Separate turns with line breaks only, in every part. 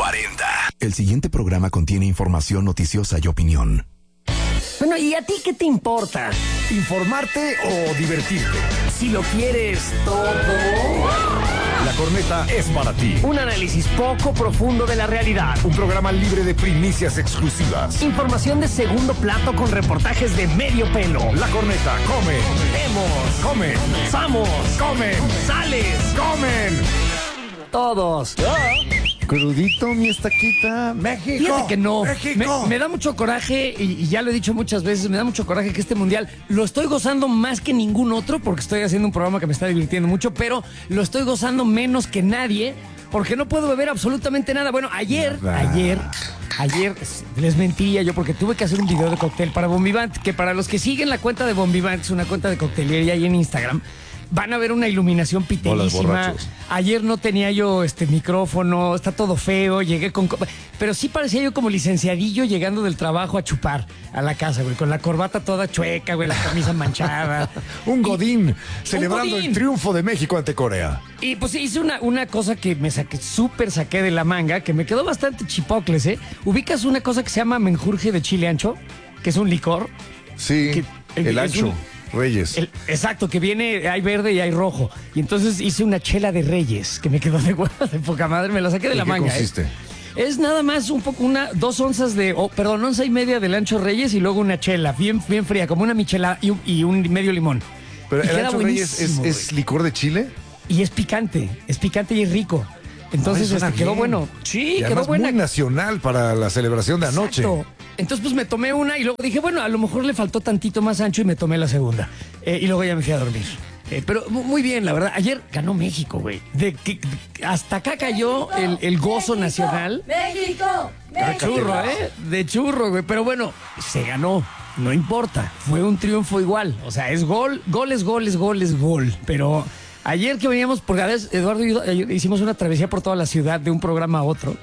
40. El siguiente programa contiene información noticiosa y opinión.
Bueno, ¿y a ti qué te importa?
¿Informarte o divertirte?
Si lo quieres todo.
La Corneta es para ti.
Un análisis poco profundo de la realidad.
Un programa libre de primicias exclusivas.
Información de segundo plato con reportajes de medio pelo.
La Corneta come.
Vemos.
Comen.
Vamos.
Comen.
Sales.
Comen.
Todos.
Crudito, mi estaquita. México.
Fíjate que no.
México.
Me da mucho coraje, y ya lo he dicho muchas veces, me da mucho coraje que este mundial lo estoy gozando más que ningún otro, porque estoy haciendo un programa que me está divirtiendo mucho, pero lo estoy gozando menos que nadie, porque no puedo beber absolutamente nada. Bueno, ayer les mentiría yo, porque tuve que hacer un video de cóctel para Bombivant, que para los que siguen la cuenta de Bombivant, es una cuenta de coctelería ahí en Instagram, van a ver una iluminación piterísima. Ayer no tenía yo micrófono, está todo feo, llegué con... Pero sí parecía yo como licenciadillo llegando del trabajo a chupar a la casa, güey, con la corbata toda chueca, güey, la camisa manchada.
Un godín, celebrando el triunfo de México ante Corea.
Y pues hice una cosa que me saqué de la manga, que me quedó bastante chipocles, ¿eh? ¿Ubicas una cosa que se llama menjurje de chile ancho? Que es un licor.
Sí, el ancho. Reyes.
Exacto, que viene, hay verde y hay rojo. Y entonces hice una chela de Reyes, que me quedó de poca madre, me la saqué de la manga.
¿Qué consiste?
Es nada más un poco 2 onzas de, onza y media del ancho Reyes y luego una chela, bien fría, como una michelada y un medio limón.
Pero
y
el ancho Reyes es licor de chile.
Y es picante y es rico. Entonces quedó bueno. Sí,
y
quedó buena.
Muy nacional para la celebración de anoche.
Exacto. Entonces pues me tomé una y luego dije, bueno, a lo mejor le faltó tantito más ancho y me tomé la segunda. Y luego ya me fui a dormir. Pero muy bien, la verdad. Ayer ganó México, güey. Hasta acá cayó el gozo nacional.
¡México!
De churro, de churro, güey. Pero bueno, se ganó. No importa. Fue un triunfo igual. O sea, es gol. Gol es gol, es gol, es gol. Pero ayer que veníamos, porque a veces Eduardo y yo hicimos una travesía por toda la ciudad de un programa a otro.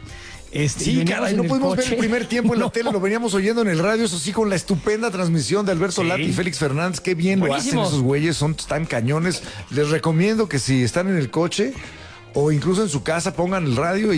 Sí, caray, no pudimos ver el primer tiempo en la tele, lo veníamos oyendo en el radio, eso sí, con la estupenda transmisión de Alberto Lati y Félix Fernández. Qué bien lo hacen esos güeyes, son tan cañones. Les recomiendo que si están en el coche o incluso en su casa, pongan el radio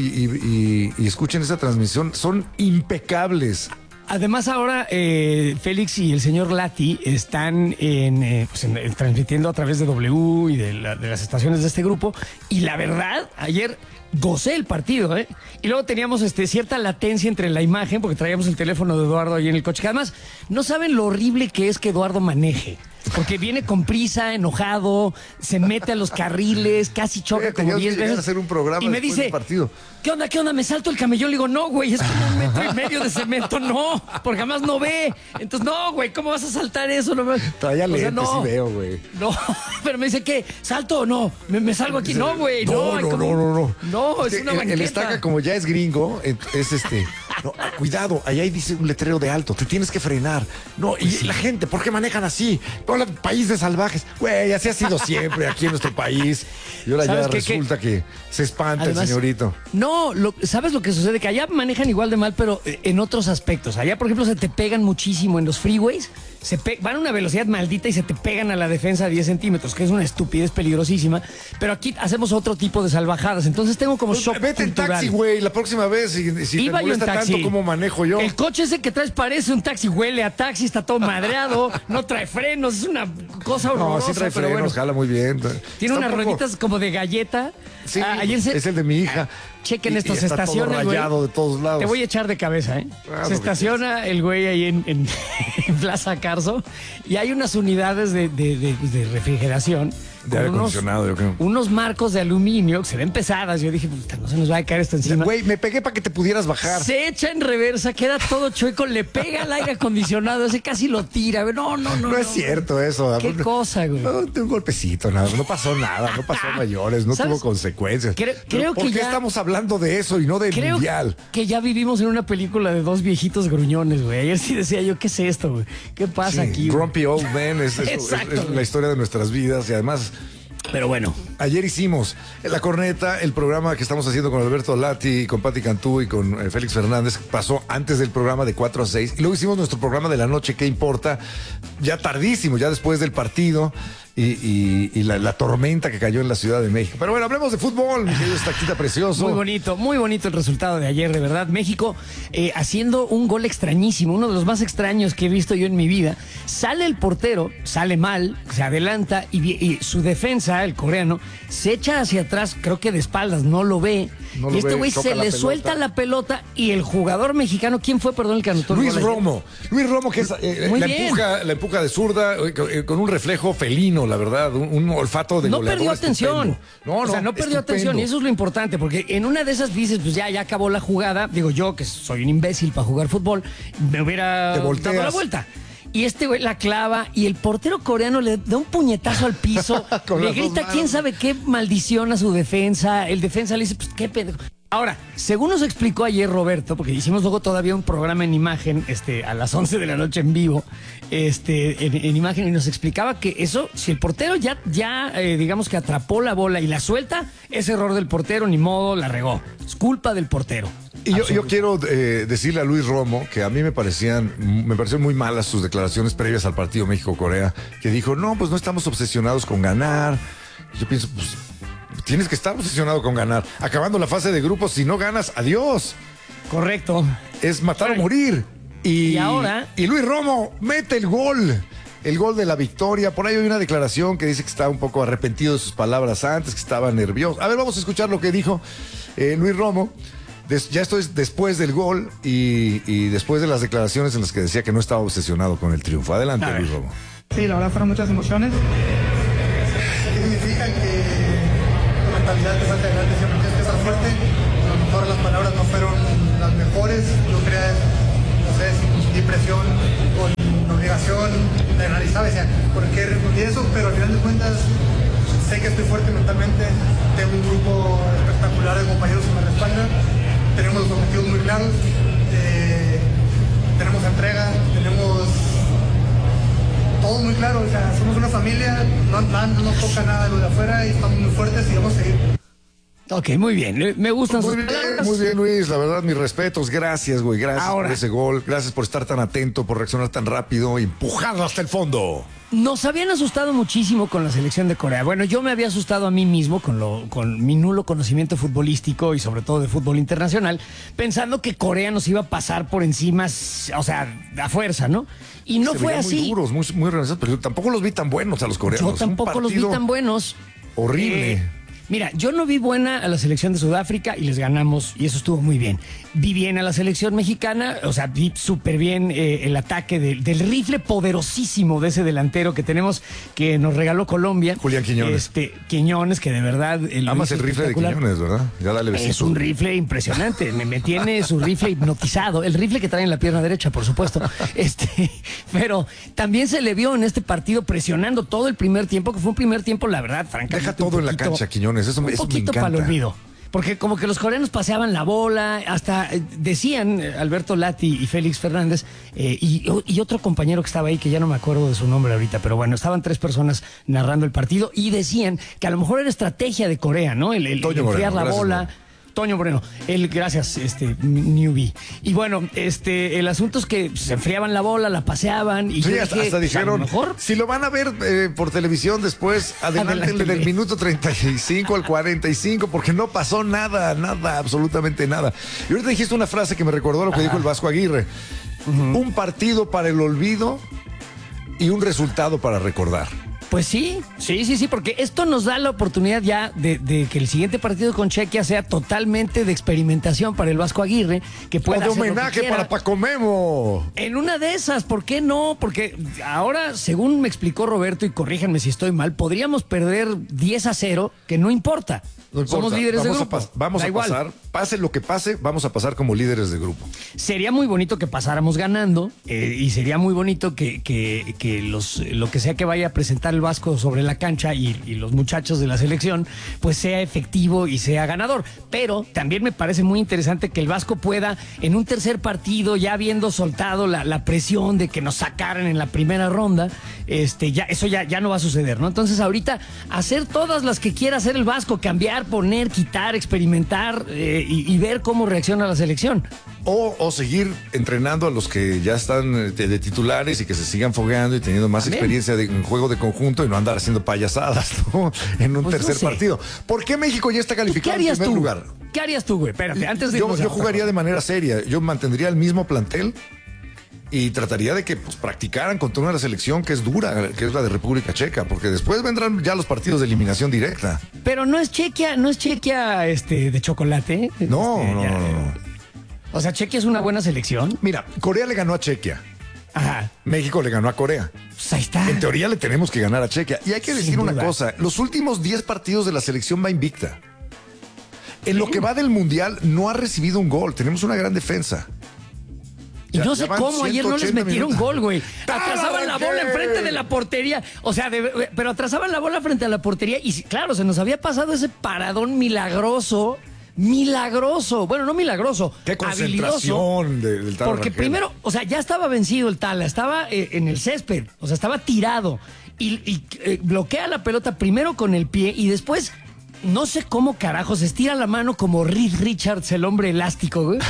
y escuchen esa transmisión. Son impecables.
Además ahora Félix y el señor Lati están transmitiendo a través de W y de las estaciones de este grupo, y la verdad, ayer gocé el partido, ¿eh? Y luego teníamos cierta latencia entre la imagen, porque traíamos el teléfono de Eduardo ahí en el coche, que además no saben lo horrible que es que Eduardo maneje. Porque viene con prisa, enojado, se mete a los carriles, casi choca como 10 veces.
Hacer un programa
y me dice,
partido.
¿Qué onda? ¿Me salto el camellón? Le digo, no, güey, es como 1,5 metros de cemento, no, porque además no ve. Entonces, no, güey, ¿cómo vas a saltar eso? No,
traía lentes, no, sí veo, güey.
No, pero me dice, ¿qué? ¿Salto o no? ¿Me salgo aquí? No, güey, no. No, es una banqueta.
El estaca, como ya es gringo, es no, cuidado, allá dice un letrero de alto, te tienes que frenar. No, y sí. La gente, ¿por qué manejan así? Hola, país de salvajes. Güey, así ha sido siempre aquí en nuestro país. Y ahora ya resulta que se espanta además, el señorito.
No, ¿sabes lo que sucede? Que allá manejan igual de mal, pero en otros aspectos. Allá, por ejemplo, se te pegan muchísimo en los freeways. Van a una velocidad maldita y se te pegan a la defensa a 10 centímetros, que es una estupidez peligrosísima. Pero aquí hacemos otro tipo de salvajadas. Entonces tengo como shock
vete
cultural.
En taxi, güey, la próxima vez. Si te molesta tanto como manejo yo.
El coche ese que traes parece un taxi, huele a taxi, está todo madreado, no trae frenos, es una cosa horrorosa.
No, sí trae frenos, bueno, jala muy bien.
Tiene unas rueditas como de galleta.
Sí, es el de mi hija.
Chequen esto, se estaciona el güey.
De todos lados.
Te voy a echar de cabeza, ¿eh? Se estaciona el güey ahí en Plaza Carso y hay unas unidades de refrigeración.
De aire acondicionado, yo creo.
Unos marcos de aluminio que se ven pesadas. Yo dije, puta, no se nos va a caer esto encima.
Güey, me pegué para que te pudieras bajar.
Se echa en reversa, queda todo chueco, le pega al aire acondicionado, ese casi lo tira. No.
No es cierto eso.
¿Qué cosa, güey?
No, un golpecito, nada, no pasó nada, no pasó mayores, no tuvo consecuencias.
Creo
¿Por qué estamos hablando de eso y no del mundial?
Que ya vivimos en una película de 2 viejitos gruñones, güey. Ayer sí decía yo, ¿qué es esto, güey? ¿Qué pasa aquí?
Grumpy Old Man es la historia de nuestras vidas y además...
Pero bueno.
Ayer hicimos La Corneta, el programa que estamos haciendo con Alberto Lati, con Pati Cantú y con Félix Fernández. Pasó antes del programa de 4 a 6. Y luego hicimos nuestro programa de la noche, ¿qué importa? Ya tardísimo, ya después del partido. y la tormenta que cayó en la Ciudad de México. Pero bueno, hablemos de fútbol, mi querido Estaquita precioso.
Muy bonito el resultado de ayer, de verdad. México haciendo un gol extrañísimo, uno de los más extraños que he visto yo en mi vida. Sale el portero, sale mal, se adelanta y su defensa, el coreano, se echa hacia atrás, creo que de espaldas, no lo ve. Y este güey se le suelta la pelota y el jugador mexicano, ¿quién fue, perdón, el que anotó el gol?
Luis Romo, que la empuja de zurda con un reflejo felino, la verdad, un olfato de
no
goleador.
Perdió atención.
No
perdió atención, y eso es lo importante, porque en una de esas dices, pues ya acabó la jugada. Digo, yo que soy un imbécil para jugar fútbol, me hubiera dado la vuelta. Y este güey la clava y el portero coreano le da un puñetazo al piso, le grita quién sabe qué maldición a su defensa. El defensa le dice, pues qué pedo. Ahora, según nos explicó ayer Roberto, porque hicimos luego todavía un programa en imagen, a las 11 de la noche en vivo, en imagen, y nos explicaba que eso, si el portero ya digamos que atrapó la bola y la suelta, es error del portero, ni modo, la regó. Es culpa del portero.
Y yo quiero decirle a Luis Romo que a mí me parecieron muy malas sus declaraciones previas al partido México-Corea, que dijo, no, pues no estamos obsesionados con ganar. Yo pienso, pues tienes que estar obsesionado con ganar. Acabando la fase de grupos, si no ganas, adiós.
Correcto.
Es matar o morir.
Y ahora...
Y Luis Romo mete el gol de la victoria. Por ahí hay una declaración que dice que está un poco arrepentido de sus palabras antes, que estaba nervioso. A ver, vamos a escuchar lo que dijo Luis Romo. Ya esto es después del gol y después de las declaraciones en las que decía que no estaba obsesionado con el triunfo. Adelante, Luis Romo.
Sí, la verdad fueron muchas emociones. ¿Qué significa que tu mentalidad te saca adelante? Siempre tienes que estar fuerte. A lo mejor las palabras no fueron las mejores. Yo creía, no sé, sin presión, con obligación de analizar, decía, ¿por qué respondí eso? Pero al final de cuentas sé que estoy fuerte mentalmente. Tengo un grupo espectacular de compañeros que me respaldan. Tenemos los objetivos muy claros, tenemos entrega, tenemos todo muy claro, o sea, somos una familia, no nos toca nada de lo de afuera y estamos muy fuertes y vamos a seguir.
Ok, muy bien, me gustan sus
palabras. Muy bien, Luis, la verdad, mis respetos, gracias, güey, gracias por ese gol, gracias por estar tan atento, por reaccionar tan rápido, empujarlo hasta el fondo.
Nos habían asustado muchísimo con la selección de Corea. Bueno, yo me había asustado a mí mismo con mi nulo conocimiento futbolístico y sobre todo de fútbol internacional, pensando que Corea nos iba a pasar por encima, o sea, a fuerza, ¿no? Y no fue así.
Muy duros, muy organizados, pero yo tampoco los vi tan buenos a los coreanos.
Yo tampoco los vi tan buenos.
Horrible.
Mira, yo no vi buena a la selección de Sudáfrica y les ganamos y eso estuvo muy bien. Vi bien a la selección mexicana, o sea, vi súper bien el ataque del rifle poderosísimo de ese delantero que tenemos, que nos regaló Colombia.
Julián Quiñones.
Quiñones, que de verdad...
Amas el rifle de Quiñones, ¿verdad? Ya dale besito.
Es un rifle impresionante, me tiene su rifle hipnotizado. El rifle que trae en la pierna derecha, por supuesto. Pero también se le vio en este partido presionando todo el primer tiempo, que fue un primer tiempo, la verdad, francamente.
Deja todo en la cancha, Quiñones. Eso me encanta.
Para el olvido. Porque como que los coreanos paseaban la bola, hasta decían Alberto Lati y Félix Fernández y otro compañero que estaba ahí, que ya no me acuerdo de su nombre ahorita, pero bueno, estaban 3 personas narrando el partido y decían que a lo mejor era estrategia de Corea, ¿no? El enfriar la bola. Toño Moreno, gracias, newbie. Y bueno, el asunto es que se enfriaban la bola, la paseaban y
sí, hasta dijeron,
mejor,
si lo van a ver por televisión después, adelántenle del minuto 35 al 45, porque no pasó nada, absolutamente nada. Y ahorita dijiste una frase que me recordó lo que dijo el Vasco Aguirre. Un partido para el olvido y un resultado para recordar.
Pues sí, porque esto nos da la oportunidad ya de que el siguiente partido con Chequia sea totalmente de experimentación para el Vasco Aguirre, que pueda
hacer homenaje para Paco Memo.
En una de esas, ¿por qué no? Porque ahora, según me explicó Roberto, y corríjanme si estoy mal, podríamos perder 10-0, que no importa.
No importa.
Somos líderes de grupo.
Vamos a pasar, pase lo que pase, vamos a pasar como líderes de grupo.
Sería muy bonito que pasáramos ganando y sería muy bonito que lo que sea que vaya a presentar el Vasco sobre la cancha y los muchachos de la selección, pues sea efectivo y sea ganador. Pero también me parece muy interesante que el Vasco pueda, en un tercer partido, ya habiendo soltado la presión de que nos sacaran en la primera ronda, eso ya no va a suceder, ¿no? Entonces ahorita hacer todas las que quiera hacer el Vasco, cambiar, poner, quitar, experimentar y ver cómo reacciona la selección.
O seguir entrenando a los que ya están de titulares y que se sigan fogueando y teniendo más experiencia en juego de conjunto punto y no andar haciendo payasadas, ¿no? En un tercer partido. ¿Por qué México ya está calificado en primer lugar?
¿Qué harías tú, güey? Espérate, antes de
yo jugaría de manera seria. Yo mantendría el mismo plantel y trataría de que practicaran contra una selección que es dura, que es la de República Checa, porque después vendrán ya los partidos de eliminación directa.
Pero no es Chequia de chocolate.
No.
O sea, Chequia es una buena selección.
Mira, Corea le ganó a Chequia.
Ajá.
México le ganó a Corea.
Pues ahí está.
En teoría le tenemos que ganar a Chequia. Y hay que decir una cosa, los últimos 10 partidos de la selección va invicta. En lo que va del Mundial no ha recibido un gol. Tenemos una gran defensa.
Y no sé cómo ayer no les metieron gol, güey. Atrasaban la bola enfrente de la portería. O sea, pero atrasaban la bola frente a la portería. Y claro, se nos había pasado ese paradón milagroso. Bueno, no milagroso.
Qué concentración del Tala.
Porque primero, o sea, ya estaba vencido el Tala. Estaba en el césped. O sea, estaba tirado. Y bloquea la pelota primero con el pie y después... No sé cómo carajos, estira la mano como Reed Richards, el hombre elástico, güey.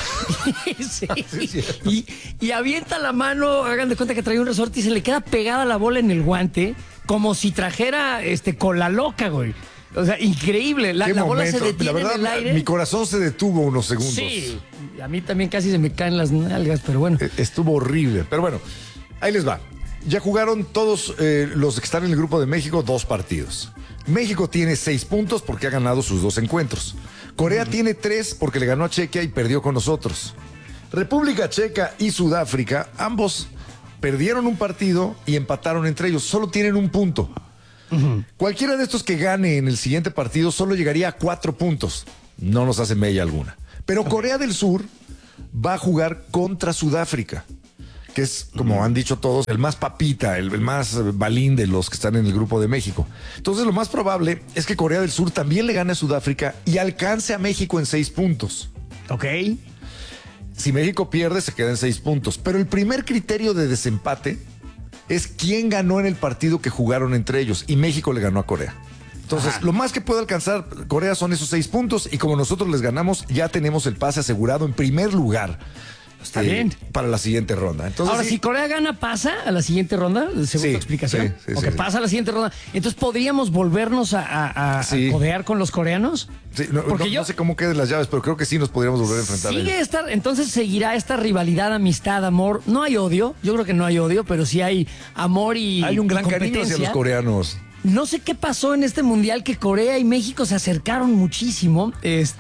y avienta la mano, hagan de cuenta que trae un resorte y se le queda pegada la bola en el guante, como si trajera cola loca, güey. O sea, increíble. La bola se detiene en el aire.
Mi corazón se detuvo unos segundos.
Sí, a mí también casi se me caen las nalgas, pero bueno.
Estuvo horrible, pero bueno, ahí les va. Ya jugaron todos los que están en el grupo de México 2 partidos. México tiene 6 puntos porque ha ganado sus 2 encuentros. Corea tiene 3 porque le ganó a Chequia y perdió con nosotros. República Checa y Sudáfrica, ambos perdieron un partido y empataron entre ellos. Solo tienen 1 punto. Cualquiera de estos que gane en el siguiente partido solo llegaría a 4 puntos. No nos hace mella alguna. Pero Corea del Sur va a jugar contra Sudáfrica, que es, como han dicho todos, el más papita, el más balín de los que están en el grupo de México. Entonces lo más probable es que Corea del Sur también le gane a Sudáfrica y alcance a México en 6 puntos.
Ok.
Si México pierde, se queda en 6 puntos. Pero el primer criterio de desempate es quién ganó en el partido que jugaron entre ellos, y México le ganó a Corea. Entonces, lo más que puede alcanzar Corea son esos 6 puntos, y como nosotros les ganamos, ya tenemos el pase asegurado en primer lugar.
Está bien.
Para la siguiente ronda. Entonces,
ahora, si Corea gana, ¿pasa a la siguiente ronda? Según tu explicación.
Sí,
pasa a la siguiente ronda. Entonces, ¿podríamos volvernos a codear con los coreanos?
Sí, no sé cómo queden las llaves, pero creo que sí nos podríamos volver a enfrentar.
Entonces seguirá esta rivalidad, amistad, amor. No hay odio. Yo creo que no hay odio, pero sí hay amor y
hay un gran cariño hacia los coreanos.
No sé qué pasó en este mundial, que Corea y México se acercaron muchísimo.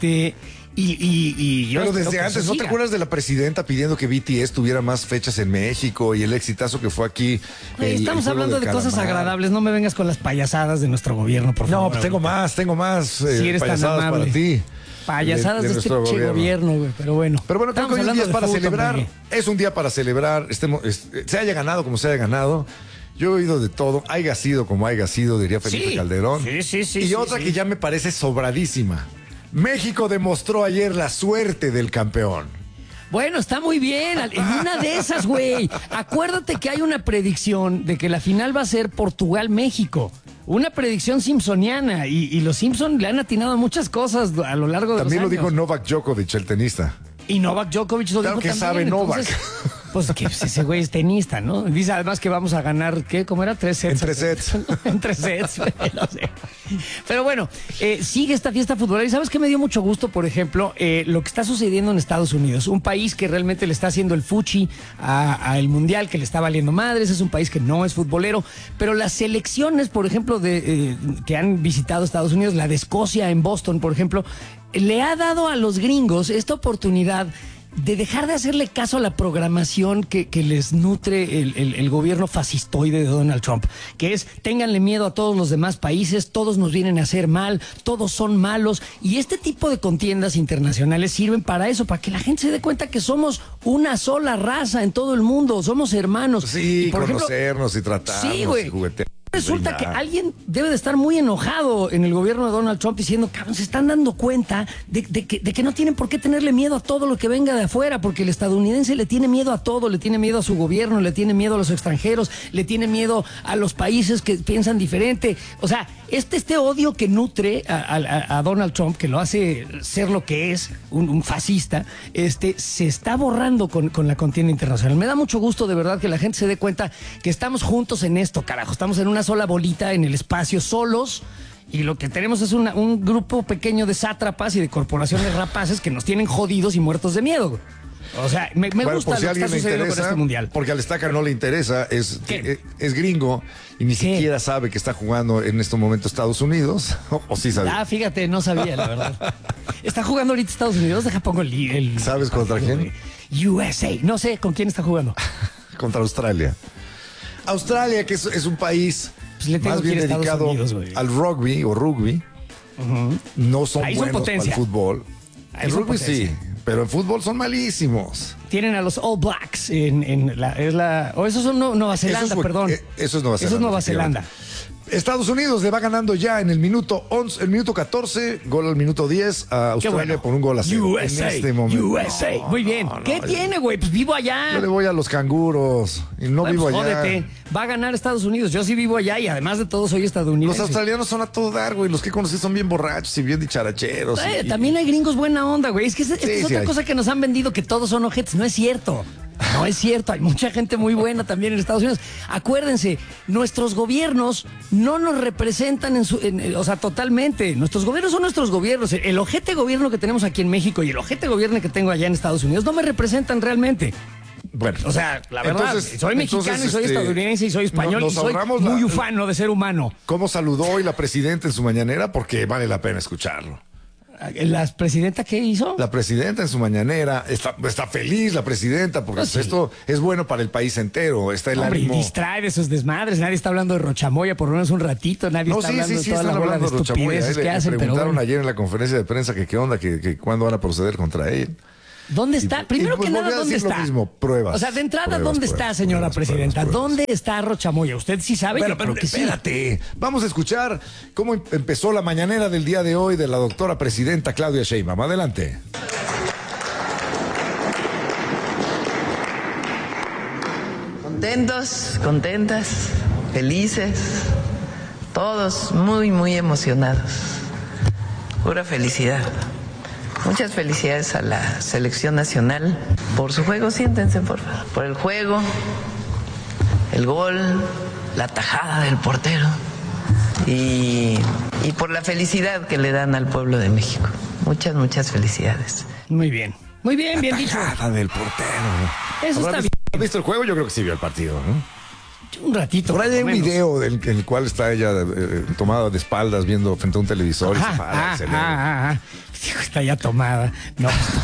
Pero desde antes, ¿no te acuerdas de la presidenta pidiendo que BTS tuviera más fechas en México y el exitazo que fue aquí?
Estamos hablando de cosas agradables, no me vengas con las payasadas de nuestro gobierno, por favor.
No, pues tengo más
si eres
payasadas
tan amable.
Para ti.
Payasadas de este gobierno, güey, pero bueno.
Pero bueno, creo que hoy un día es para celebrar. También. Es un día para celebrar, se haya ganado como se haya ganado. Yo he oído de todo, haya sido como haya sido, diría Felipe Calderón.
Sí.
Y otra que ya me parece sobradísima. México demostró ayer la suerte del campeón.
Bueno, está muy bien. En una de esas, güey. Acuérdate que hay una predicción de que la final va a ser Portugal-México. Una predicción simpsoniana. Y los Simpson le han atinado muchas cosas a lo largo de
también
los años.
También lo dijo Novak Djokovic, el tenista.
Y Novak Djokovic lo dijo
que
también.
Sabe Novak.
Entonces, pues que ese güey es tenista, ¿no? Dice además que vamos a ganar, ¿qué? ¿Cómo era? 3 sets.
En 3 sets.
En 3 sets, no sé. Pero bueno, sigue esta fiesta futbolera. ¿Y sabes qué me dio mucho gusto, por ejemplo? Lo que está sucediendo en Estados Unidos. Un país que realmente le está haciendo el fuchi al Mundial, que le está valiendo madres. Es un país que no es futbolero. Pero las selecciones, por ejemplo, que han visitado Estados Unidos, la de Escocia en Boston, por ejemplo, le ha dado a los gringos esta oportunidad de dejar de hacerle caso a la programación que les nutre el gobierno fascistoide de Donald Trump, que es: ténganle miedo a todos los demás países, todos nos vienen a hacer mal, todos son malos. Y este tipo de contiendas internacionales sirven para eso, para que la gente se dé cuenta que somos una sola raza en todo el mundo, somos hermanos.
Sí, y conocernos y tratarnos y juguetear.
Resulta que alguien debe de estar muy enojado en el gobierno de Donald Trump diciendo: cabrón, se están dando cuenta de que no tienen por qué tenerle miedo a todo lo que venga de afuera, porque el estadounidense le tiene miedo a todo, le tiene miedo a su gobierno, le tiene miedo a los extranjeros, le tiene miedo a los países que piensan diferente. O sea, este odio que nutre a Donald Trump, que lo hace ser lo que es, un fascista, se está borrando con la contienda internacional. Me da mucho gusto de verdad que la gente se dé cuenta que estamos juntos en esto, carajo. Estamos en una sola bolita en el espacio, solos. Y lo que tenemos es un grupo pequeño de sátrapas y de corporaciones rapaces que nos tienen jodidos y muertos de miedo. O sea, me gusta
si
lo que está sucediendo con este mundial.
Porque al Estaca no le interesa, es gringo y ni siquiera sabe que está jugando en este momento Estados Unidos. ¿O sí sabe?
Fíjate, no sabía, la verdad. Está jugando ahorita Estados Unidos, deja pongo el
¿Sabes contra quién?
USA. No sé con quién está jugando.
Contra Australia. Australia, que es un país más bien dedicado al rugby o rugby. No son
ahí
buenos para el fútbol. El rugby sí, pero en fútbol son malísimos.
Tienen a los All Blacks o esos son Nueva Zelanda, perdón.
Eso es Nueva Zelanda.
Eso es Nueva Zelanda.
Estados Unidos le va ganando ya en el minuto 11, el minuto 14, gol al minuto 10 a Australia por un gol a 0 en este momento.
USA. Muy bien. ¿Qué tiene, güey? Pues vivo allá.
Yo le voy a los canguros y no vivo allá.
Jódete. Va a ganar Estados Unidos. Yo sí vivo allá y además de todo soy estadounidense.
Los australianos son a todo dar, güey. Los que conocí son bien borrachos y bien dicharacheros.
También hay gringos buena onda, güey. Es que esta es otra cosa que nos han vendido, que todos son ojetes. No es cierto. No es cierto, hay mucha gente muy buena también en Estados Unidos. Acuérdense, nuestros gobiernos no nos representan totalmente. Nuestros gobiernos son nuestros gobiernos. El ojete gobierno que tenemos aquí en México y el ojete gobierno que tengo allá en Estados Unidos no me representan realmente.
Bueno,
o sea, la verdad, soy mexicano y soy estadounidense y soy español y soy muy ufano de ser humano.
¿Cómo saludó hoy la presidenta en su mañanera? Porque vale la pena escucharlo.
¿La presidenta qué hizo?
La presidenta en su mañanera está feliz, la presidenta, porque esto es bueno para el país entero. Está el ánimo.
Distrae de sus desmadres. Nadie está hablando de Rochamoya por lo menos un ratito. Nadie está hablando de toda la bola de estupideces que hacen.
Le preguntaron ayer en la conferencia de prensa que qué onda, que cuándo van a proceder contra él.
¿Dónde está? Primero que nada, ¿dónde está?
Lo mismo, pruebas.
O sea, de entrada, ¿dónde está, señora presidenta? ¿Dónde está Rochamoya? Usted sí sabe.
Bueno, pero espérate. Sí. Vamos a escuchar cómo empezó la mañanera del día de hoy de la doctora presidenta Claudia Sheinbaum. Adelante.
Contentos, contentas, felices, todos muy, muy emocionados. Pura felicidad. Muchas felicidades a la selección nacional por su juego. Siéntense, por favor. Por el juego, el gol, la tajada del portero y por la felicidad que le dan al pueblo de México. Muchas, muchas felicidades.
Muy bien. Muy bien, bien dicho.
La tajada del portero.
Eso está bien.
¿Has visto el juego? Yo creo que sí vio el partido, ¿no?
Un ratito.
Por ahí hay un video en el cual está ella tomada de espaldas viendo frente a un televisor y se para.
Está ya tomada. No.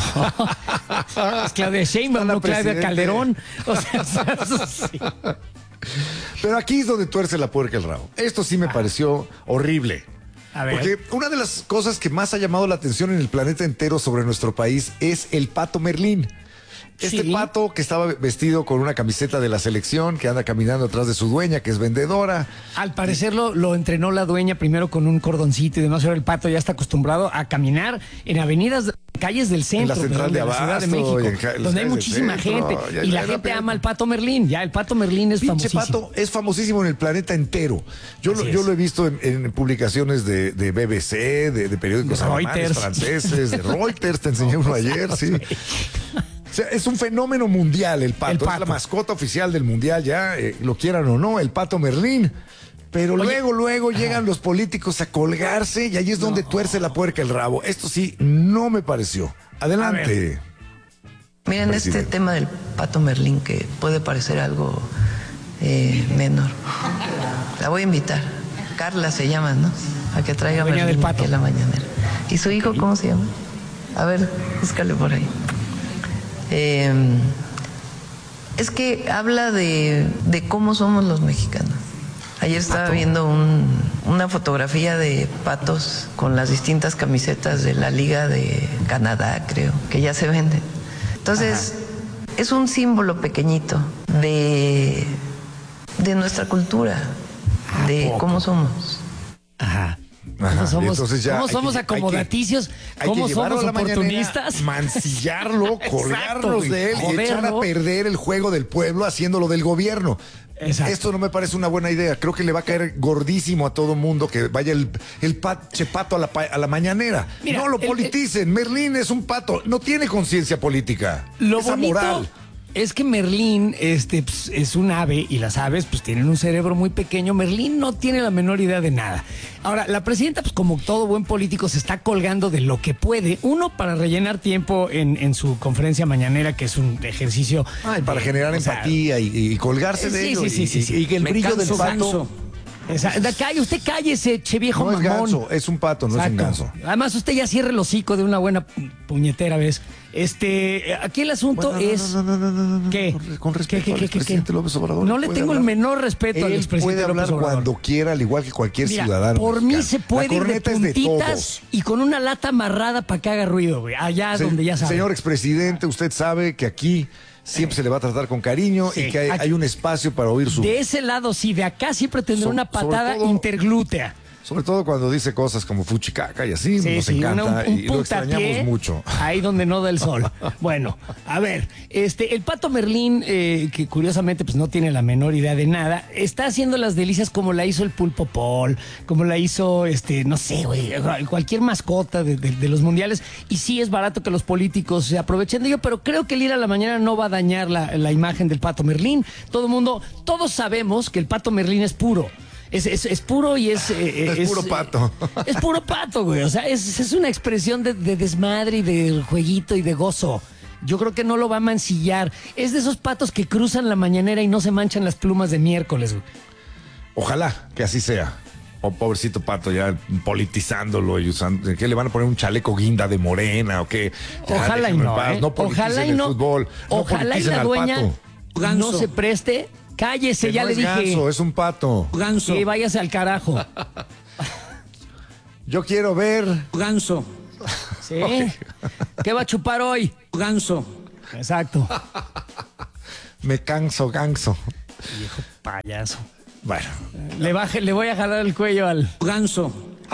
Es Claudia Sheinbaum, no Claudia Calderón. O sea, eso sí.
Pero aquí es donde tuerce la puerca el rabo. Esto sí me pareció horrible.
A ver.
Porque una de las cosas que más ha llamado la atención en el planeta entero sobre nuestro país es el Pato Merlín. Pato que estaba vestido con una camiseta de la selección, que anda caminando atrás de su dueña, que es vendedora.
Al parecer lo entrenó la dueña primero con un cordoncito y demás. Ahora el Pato ya está acostumbrado a caminar en avenidas, calles del centro,
en la central de Abasto,
la Ciudad de México, donde hay muchísima gente. Y la gente ama al Pato Merlín. Ya, el Pato Merlín es famosísimo.
Pato es famosísimo en el planeta entero. Yo lo he visto en publicaciones de BBC, de periódicos alemanes, franceses, de Reuters, te enseñé uno ayer, sí. O sea, es un fenómeno mundial el Pato. Es la mascota oficial del mundial ya, lo quieran o no, el Pato Merlín. Pero luego llegan los políticos a colgarse y ahí es donde tuerce la puerca el rabo. Esto sí, no me pareció. Adelante.
Miren, este tema del Pato Merlín, que puede parecer algo menor. La voy a invitar. Carla se llama, ¿no? A que traiga Merlín del Pato aquí a la mañanera. ¿Y su hijo cómo se llama? A ver, búscale por ahí. Es que habla de cómo somos los mexicanos. Ayer estaba viendo una fotografía de patos con las distintas camisetas de la Liga de Canadá, creo, que ya se venden. Entonces, es un símbolo pequeñito de nuestra cultura, de cómo somos.
Ajá. ¿Cómo somos acomodaticios? ¿Cómo somos oportunistas?
Mancillarlo, colgarnos de él y echar a perder el juego del pueblo haciéndolo del gobierno. Exacto. Esto no me parece una buena idea. Creo que le va a caer gordísimo a todo mundo que vaya el pato a la mañanera. Mira, no lo politicen. Merlín es un pato. No tiene conciencia política.
Lo bonito es que Merlín pues, es un ave y las aves pues tienen un cerebro muy pequeño. Merlín no tiene la menor idea de nada. Ahora, la presidenta, pues como todo buen político, se está colgando de lo que puede. Uno, para rellenar tiempo en su conferencia mañanera, que es un ejercicio...
para generar empatía y colgarse de ello.
Sí.
Y que el brillo del pato...
Usted cállese, che viejo mamón.
No es ganso, es un pato, no es un ganso.
Además, usted ya cierre el hocico de una buena puñetera vez. Aquí el asunto es...
No.
¿Qué?
Con respecto al presidente López Obrador.
No le tengo el menor respeto al expresidente
puede hablar
López Obrador.
cuando quiera, al igual que cualquier ciudadano.
Por mí se puede ir de puntitas y con una lata amarrada para que haga ruido, güey. Allá donde ya sabe.
Señor expresidente, usted sabe que aquí... siempre se le va a tratar con cariño y que hay un espacio para oír su...
De ese lado, sí, de acá siempre tendrá una patada interglútea.
Sobre todo cuando dice cosas como fuchicaca y así, nos encanta y lo extrañamos mucho.
Ahí donde no da el sol. Bueno, a ver, el Pato Merlín, que curiosamente pues no tiene la menor idea de nada, está haciendo las delicias como la hizo el Pulpo Paul, como la hizo, no sé, güey, cualquier mascota de los mundiales. Y sí es barato que los políticos se aprovechen de ello, pero creo que el ir a la mañana no va a dañar la imagen del Pato Merlín. Todos sabemos que el Pato Merlín es puro. Es puro y es
puro pato.
Es puro pato, güey. O sea, es una expresión de desmadre y de jueguito y de gozo. Yo creo que no lo va a mancillar. Es de esos patos que cruzan la mañanera y no se manchan las plumas de miércoles, güey.
Ojalá que así sea. O pobrecito pato ya politizándolo y usando. ¿Qué le van a poner un chaleco guinda de Morena o qué?
Ojalá y no.
No politicen el fútbol.
Ojalá y la dueña no se preste. Cállese, ya le dije.
Ganso, es un pato.
Ganso. Sí, váyase al carajo.
Yo quiero ver.
Ganso. Sí. Okay. ¿Qué va a chupar hoy? Ganso. Exacto.
Me canso, ganso.
Viejo payaso.
Bueno.
Le voy a jalar el cuello al ganso.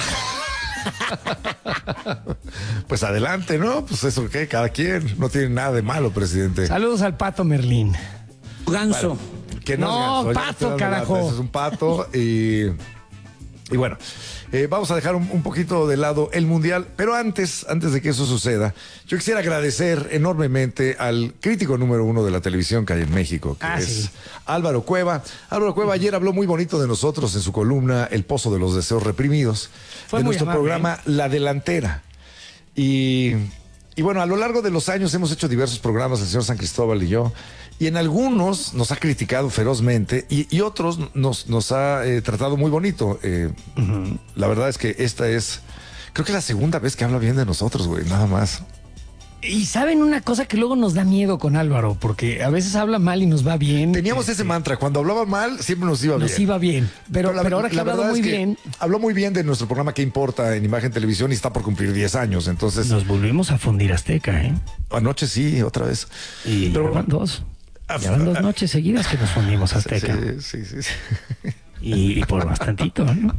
Pues adelante, ¿no? Pues eso qué, cada quien. No tiene nada de malo, presidente.
Saludos al Pato Merlín. Ganso.
Bueno, que no,
es pato, carajo.
Es un pato y bueno, vamos a dejar un poquito de lado el Mundial, pero antes de que eso suceda, yo quisiera agradecer enormemente al crítico número 1 de la televisión que hay en México, que es Álvaro Cueva. Álvaro Cueva ayer habló muy bonito de nosotros en su columna El Pozo de los Deseos Reprimidos, de nuestro programa La Delantera. Y bueno, a lo largo de los años hemos hecho diversos programas, el señor San Cristóbal y yo, y en algunos nos ha criticado ferozmente y otros nos ha tratado muy bonito. La verdad es que esta es, creo que la segunda vez que habla bien de nosotros, güey, nada más.
Y saben una cosa que luego nos da miedo con Álvaro, porque a veces habla mal y nos va bien.
Teníamos ese mantra, cuando hablaba mal siempre nos iba bien.
Nos iba bien, pero ahora que ha hablado muy bien.
Habló muy bien de nuestro programa ¿Qué importa? En Imagen Televisión y está por cumplir 10 años, entonces...
Nos volvimos a fundir Azteca, ¿eh?
Anoche sí, otra vez.
Y pero, van dos. Llevan 2 noches seguidas que nos fundimos Azteca.
Sí.
Y por bastantito, ¿no?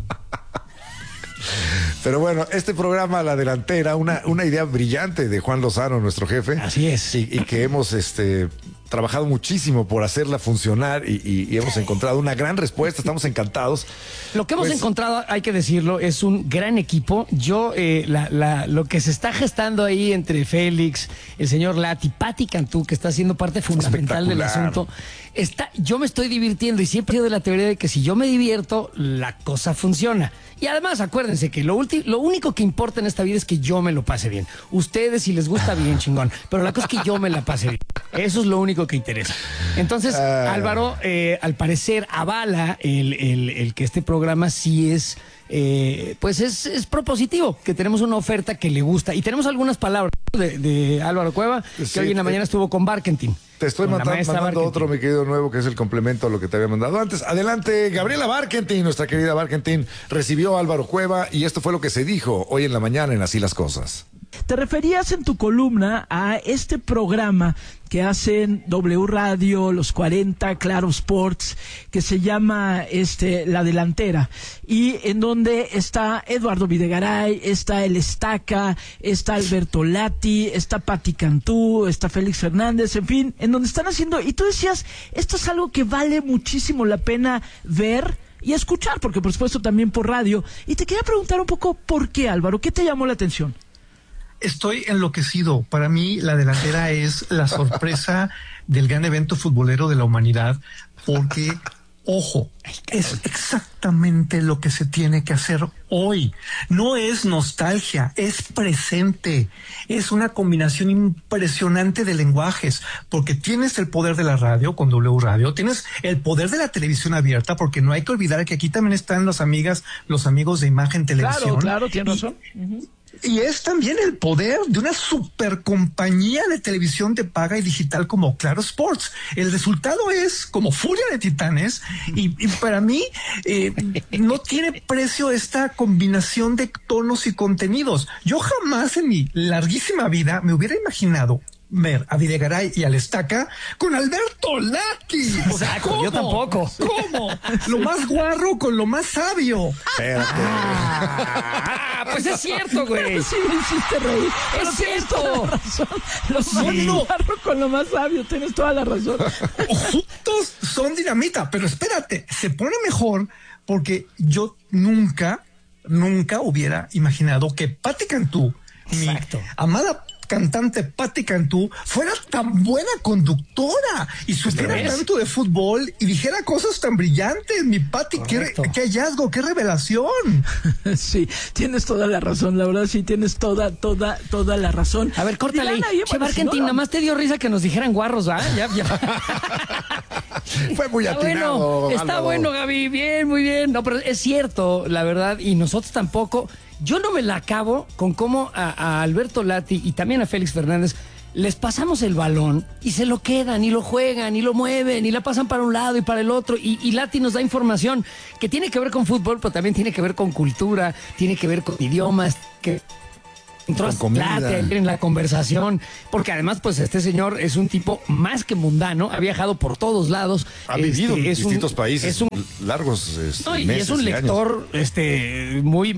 Pero bueno, este programa La Delantera, una idea brillante de Juan Lozano, nuestro jefe.
Así es.
Y que hemos trabajado muchísimo por hacerla funcionar y hemos encontrado una gran respuesta. Estamos encantados.
Lo que hemos encontrado, hay que decirlo, es un gran equipo. Yo, lo que se está gestando ahí entre Félix, el señor Lati, Pati Cantú, que está siendo parte fundamental del asunto, yo me estoy divirtiendo y siempre he sido de la teoría de que si yo me divierto, la cosa funciona. Y además, acuérdense que lo único que importa en esta vida es que yo me lo pase bien. Ustedes, si les gusta bien, chingón. Pero la cosa es que yo me la pase bien. Eso es lo único que interesa. Entonces, Álvaro, al parecer, avala el que este programa sí es... pues es propositivo, que tenemos una oferta que le gusta. Y tenemos algunas palabras de Álvaro Cueva, que hoy en la mañana estuvo con Barkentin.
Te estoy mandando otro, mi querido nuevo, que es el complemento a lo que te había mandado antes. Adelante, Gabriela Barkentin, nuestra querida Barkentin, recibió a Álvaro Cueva y esto fue lo que se dijo hoy en la mañana en Así las Cosas.
Te referías en tu columna a este programa que hacen W Radio, Los 40, Claro Sports, que se llama La Delantera, y en donde está Eduardo Videgaray, está El Estaca, está Alberto Lati, está Pati Cantú, está Félix Fernández, en fin, en donde están haciendo, y tú decías, esto es algo que vale muchísimo la pena ver y escuchar, porque por supuesto también por radio. Y te quería preguntar un poco, ¿por qué, Álvaro? ¿Qué te llamó la atención?
Estoy enloquecido. Para mí, La Delantera es la sorpresa del gran evento futbolero de la humanidad, porque, ojo, es exactamente lo que se tiene que hacer hoy. No es nostalgia, es presente. Es una combinación impresionante de lenguajes, porque tienes el poder de la radio con W Radio, tienes el poder de la televisión abierta, porque no hay que olvidar que aquí también están los amigos de Imagen Televisión.
Claro, tienes razón.
Y es también el poder de una supercompañía de televisión de paga y digital como Claro Sports. El resultado es como Furia de Titanes, y para mí no tiene precio esta combinación de tonos y contenidos. Yo jamás en mi larguísima vida me hubiera imaginado ver a Videgaray y al Estaca con Alberto Lati.
O sea, yo tampoco.
¿Cómo? Lo más guarro con lo más sabio.
Pues es cierto, güey.
Sí me hiciste reír.
Es cierto.
Lo guarro con lo más sabio, tienes toda la razón.
Juntos son dinamita, pero espérate, se pone mejor porque yo nunca hubiera imaginado que Pati Cantú, mi amada cantante Pati Cantú, fuera tan buena conductora y supiera tanto de fútbol y dijera cosas tan brillantes. Mi Pati, qué hallazgo, qué revelación.
Sí, tienes toda la razón, la verdad, sí tienes toda la razón.
A ver, córtale ahí. Che, Barkentin, nada más te dio risa que nos dijeran guarros, ¿ah? Ya.
Fue muy atinado.
Está bueno, Gaby, bien, muy bien. No, pero es cierto, la verdad, y nosotros tampoco. Yo no me la acabo con cómo a Alberto Lati y también a Félix Fernández les pasamos el balón y se lo quedan y lo juegan y lo mueven y la pasan para un lado y para el otro, y Lati nos da información que tiene que ver con fútbol, pero también tiene que ver con cultura, tiene que ver con idiomas, que entró en la conversación, porque además pues este señor es un tipo más que mundano, ha viajado por todos lados,
ha vivido en distintos países largos
y es un lector muy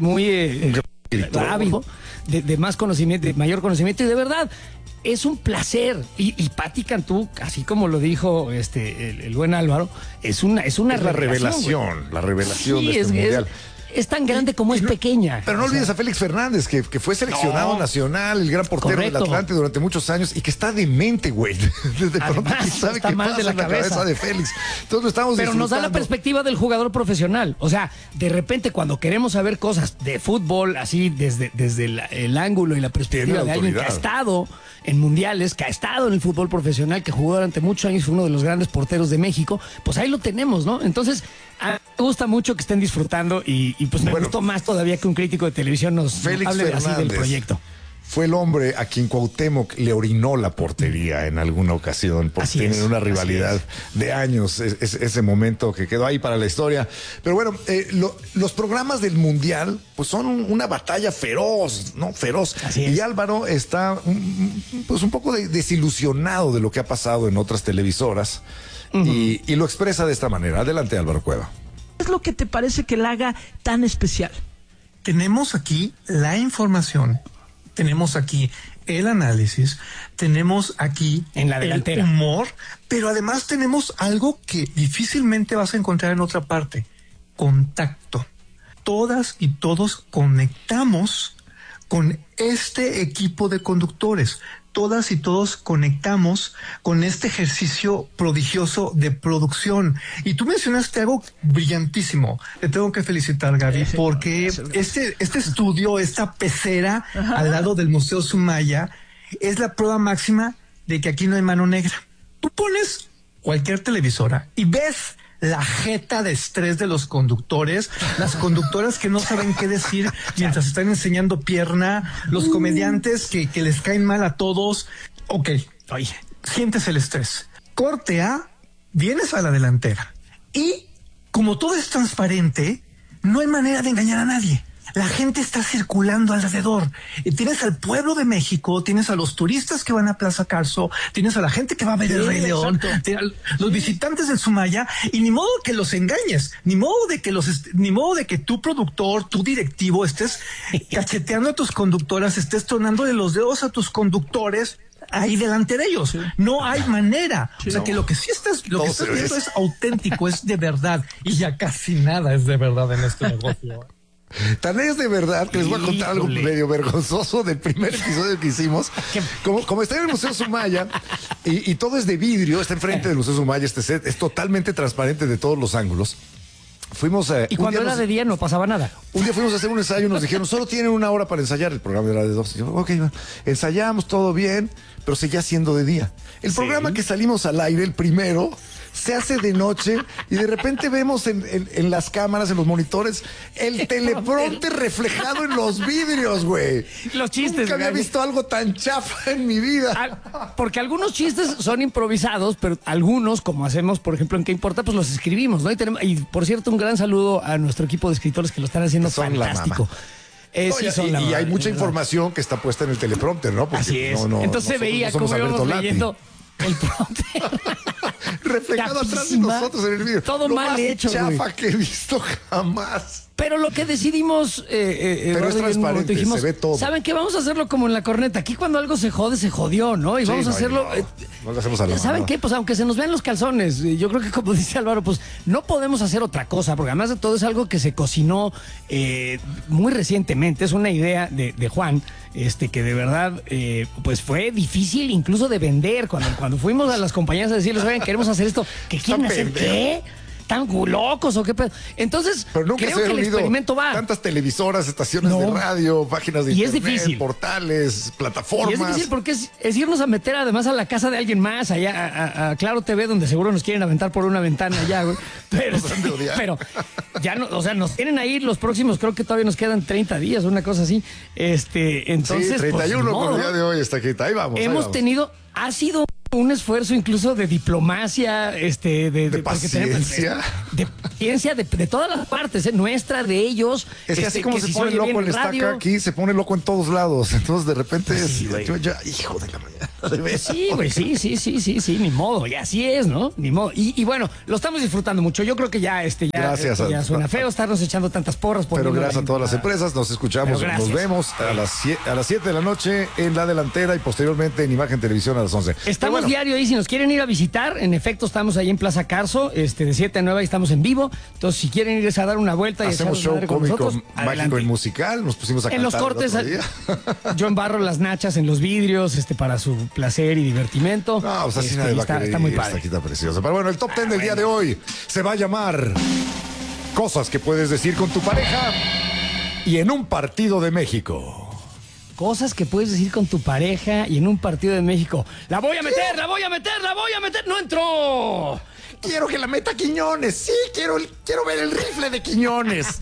ávido de más conocimiento, de mayor conocimiento, y de verdad es un placer. Y Pati Cantú, así como lo dijo el buen Álvaro, es una
revelación, la revelación
sí,
de este mundial.
Es tan grande como es pequeña.
Pero no olvides a Félix Fernández, que fue seleccionado nacional, el gran portero del Atlante durante muchos años, y que está demente, güey. Desde pronto sabe
está
qué
mal
pasa
de la
en la cabeza de Félix. Entonces lo estamos
Pero nos da la perspectiva del jugador profesional. O sea, de repente cuando queremos saber cosas de fútbol, así desde el ángulo y la perspectiva de alguien que ha estado en mundiales, que ha estado en el fútbol profesional, que jugó durante muchos años, fue uno de los grandes porteros de México, pues ahí lo tenemos, ¿no? Entonces, a mí me gusta mucho que estén disfrutando y pues me gustó más todavía que un crítico de televisión nos hable así del proyecto.
Fue el hombre a quien Cuauhtémoc le orinó la portería en alguna ocasión, porque tienen una rivalidad de años, ese momento que quedó ahí para la historia. Pero bueno, los programas del Mundial pues son una batalla feroz, ¿no? Feroz. Y Álvaro está pues un poco desilusionado de lo que ha pasado en otras televisoras y lo expresa de esta manera. Adelante, Álvaro Cueva.
¿Qué es lo que te parece que la haga tan especial?
Tenemos aquí la información, tenemos aquí el análisis, tenemos aquí
en la delantera
el humor, pero además tenemos algo que difícilmente vas a encontrar en otra parte: contacto. Todas y todos conectamos con este equipo de conductores. Todas y todos conectamos con este ejercicio prodigioso de producción. Y tú mencionaste algo brillantísimo. Te tengo que felicitar, Gaby, porque este estudio, esta pecera al lado del Museo Sumaya, es la prueba máxima de que aquí no hay mano negra. Tú pones cualquier televisora y ves la jeta de estrés de los conductores, las conductoras que no saben qué decir mientras están enseñando pierna, los comediantes que les caen mal a todos. Ok, sientes el estrés. Corte A, vienes a la delantera. Y como todo es transparente, no hay manera de engañar a nadie. La gente está circulando alrededor. Y tienes al pueblo de México, tienes a los turistas que van a Plaza Carso, tienes a la gente que va a ver el Rey León, los visitantes del Sumaya, y ni modo que los engañes, ni modo de que tu productor, tu directivo, estés cacheteando a tus conductoras, estés tronándole los dedos a tus conductores ahí delante de ellos. No hay manera. O sea, que lo que estás viendo es auténtico, es de verdad. Y ya casi nada es de verdad en este negocio.
Tan es de verdad que les voy a contar algo medio vergonzoso del primer episodio que hicimos. Como está en el Museo Sumaya y todo es de vidrio, está enfrente del Museo Sumaya, este set es totalmente transparente de todos los ángulos. Fuimos
y cuando era de día no pasaba nada.
Un día fuimos a hacer un ensayo y nos dijeron, solo tienen 1 hora para ensayar. El programa era de 2. Y yo, ok, ensayamos todo bien, pero seguía siendo de día. El programa que salimos al aire, el primero, se hace de noche y de repente vemos en las cámaras, en los monitores, el teleprompter reflejado en los vidrios, güey.
Los chistes.
Nunca había visto algo tan chafa en mi vida.
Porque algunos chistes son improvisados, pero algunos, como hacemos, por ejemplo, en ¿Qué importa? Pues los escribimos, ¿no? Y por cierto, un gran saludo a nuestro equipo de escritores que lo están haciendo fantástico.
Y hay mucha información que está puesta en el teleprompter, ¿no? Porque
así es. Entonces se veía cómo íbamos leyendo el prompter.
Reflejado atrás de nosotros en el video.
Todo mal
más
hecho,
chafa que he visto jamás.
Pero lo que decidimos,
pero es transparente,
dijimos,
se ve todo.
¿Saben qué? Vamos a hacerlo como en la corneta. Aquí cuando algo se jode, se jodió, ¿no? Y vamos a hacerlo.
No lo hacemos a la
¿Saben qué? Pues aunque se nos vean los calzones, yo creo que como dice Álvaro, pues no podemos hacer otra cosa, porque además de todo es algo que se cocinó muy recientemente. Es una idea de Juan, que de verdad, pues fue difícil incluso de vender. Cuando fuimos a las compañías a decirles, oigan, queremos hacer esto, ¿qué quieren hacer? ¿Qué? ¿Tan locos o qué pedo? Entonces, creo que el experimento va.
Tantas televisoras, estaciones de radio, páginas de internet, portales, plataformas.
Y es difícil porque es irnos a meter además a la casa de alguien más, allá a Claro TV, donde seguro nos quieren aventar por una ventana allá, güey. Pero ya no, o sea, nos tienen ahí los próximos, creo que todavía nos quedan 30 días, una cosa así. Entonces,
sí, 31 por el día de hoy, hasta que ahí vamos.
Ha sido un esfuerzo incluso de diplomacia,
de paciencia.
De paciencia de todas las partes, nuestra, de ellos.
Es que así como se pone loco el estaca aquí, se pone loco en todos lados. Entonces de repente hijo de la mañana.
Sí, güey, sí, ni modo, y así es, ¿no? Ni modo. Y bueno, lo estamos disfrutando mucho. Yo creo que ya
gracias
ya suena feo estarnos echando tantas porras.
Pero gracias a todas las empresas, nos escuchamos, nos vemos a las 7 de la noche en La Delantera y posteriormente en Imagen Televisión a las 11.
Estamos diario ahí, si nos quieren ir a visitar, en efecto estamos ahí en Plaza Carso, de 7 a 9 ahí estamos en vivo. Entonces, si quieren irse a dar una vuelta y
hacemos show cómico, mágico y musical, nos pusimos a cantar.
En los cortes, yo embarro las nachas en los vidrios, para su placer y divertimento.
No, pues así nadie va a querer.
Está muy padre.
Está precioso. Pero bueno, el top 10 del día de hoy se va a llamar Cosas que puedes decir con tu pareja y en un partido de México.
Cosas que puedes decir con tu pareja y en un partido de México. ¡La voy a meter! ¡No entró!
Quiero que la meta Quiñones. Sí, quiero ver el rifle de Quiñones.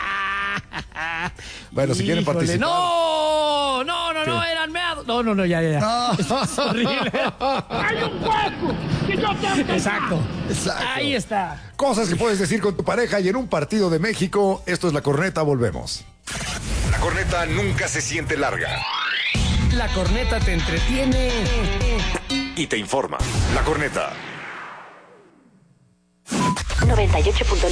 Bueno, si quieren participar.
No, eran meados. No, ya. Es horrible.
¡Hay un hueco! ¡Que yo te
Exacto. Ahí está.
Cosas que puedes decir con tu pareja y en un partido de México. Esto es La Corneta, volvemos.
La corneta nunca se siente larga.
La corneta te entretiene
y te informa. La Corneta.
98.9.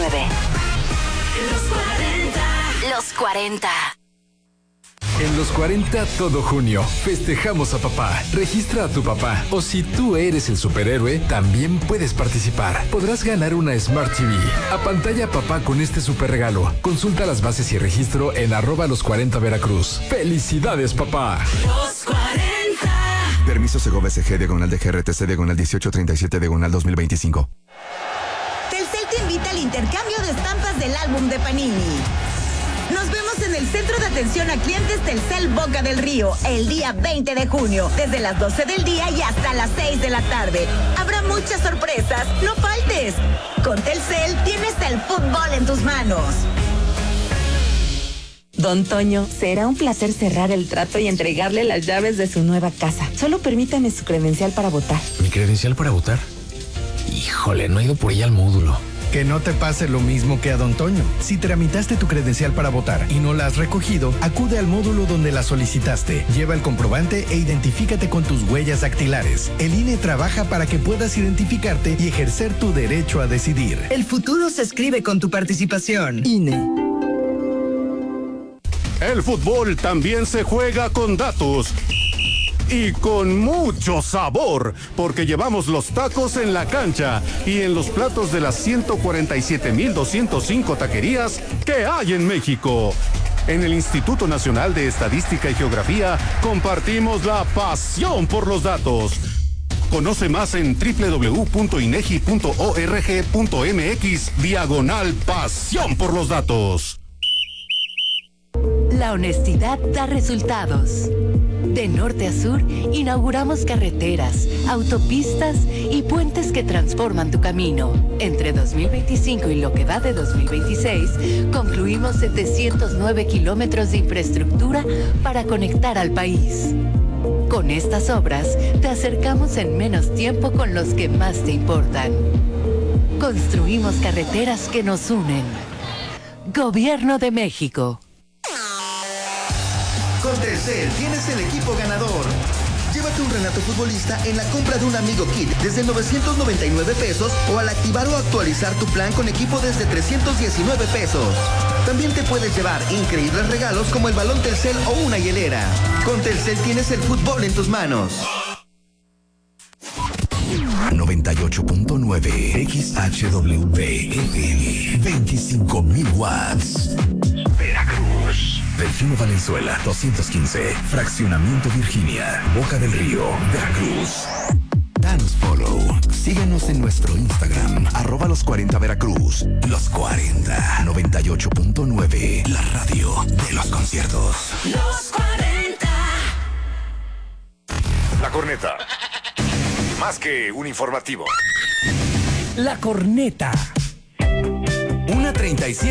Los 40.
En los 40 todo junio festejamos a papá. Registra a tu papá. O si tú eres el superhéroe, también puedes participar. Podrás ganar una Smart TV. Apantalla a papá con este super regalo. Consulta las bases y registro en @los40 Veracruz. ¡Felicidades, papá!
Los 40.
Permiso Segov SG /DGRTC /1837 /2025.
Telcel te invita al intercambio de estampas del álbum de Panini. Nos vemos en el Centro de Atención a Clientes Telcel Boca del Río el día 20 de junio, desde las 12 del día y hasta las 6 de la tarde. Habrá muchas sorpresas, no faltes. Con Telcel tienes el fútbol en tus manos.
Don Toño, será un placer cerrar el trato y entregarle las llaves de su nueva casa. Solo permítame su credencial para votar.
¿Mi credencial para votar? Híjole, no he ido por ella al módulo. Que no te pase lo mismo que a Don Toño. Si tramitaste tu credencial para votar y no la has recogido, acude al módulo donde la solicitaste. Lleva el comprobante e identifícate con tus huellas dactilares. El INE trabaja para que puedas identificarte y ejercer tu derecho a decidir.
El futuro se escribe con tu participación. INE.
El fútbol también se juega con datos. Y con mucho sabor, porque llevamos los tacos en la cancha y en los platos de las 147,205 taquerías que hay en México. En el Instituto Nacional de Estadística y Geografía compartimos la pasión por los datos. Conoce más en www.inegi.org.mx/pasión por los datos.
La honestidad da resultados. De norte a sur, inauguramos carreteras, autopistas y puentes que transforman tu camino. Entre 2025 y lo que va de 2026, concluimos 709 kilómetros de infraestructura para conectar al país. Con estas obras, te acercamos en menos tiempo con los que más te importan. Construimos carreteras que nos unen. Gobierno de México.
Con Telcel tienes el equipo ganador. Llévate un Renato futbolista en la compra de un Amigo Kit desde 999 pesos o al activar o actualizar tu plan con equipo desde 319 pesos. También te puedes llevar increíbles regalos como el balón Telcel o una hielera. Con Telcel tienes el fútbol en tus manos.
98.9 XHWP FM 25,000 watts. Veracruz. Delfino Valenzuela 215. Fraccionamiento Virginia. Boca del Río. Veracruz. Danos follow. Síguenos en nuestro Instagram. @los40 Veracruz. Los 40. 98.9. La radio de los conciertos.
Los 40.
La Corneta. Más que un informativo.
La Corneta.
1:37.